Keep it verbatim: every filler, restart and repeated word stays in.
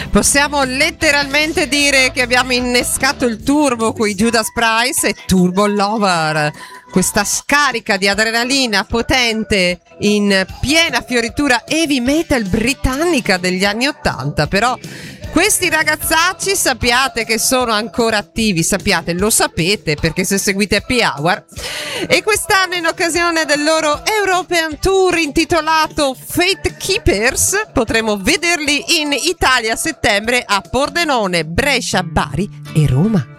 Possiamo letteralmente dire che abbiamo innescato il turbo con i Judas Priest e Turbo Lover. Questa scarica di adrenalina potente in piena fioritura heavy metal britannica degli anni ottanta. Però questi ragazzacci sappiate che sono ancora attivi, sappiate, lo sapete perché se seguite Happy Hour. E quest'anno, in occasione del loro European Tour intitolato Fate Keepers, potremo vederli in Italia a settembre a Pordenone, Brescia, Bari e Roma.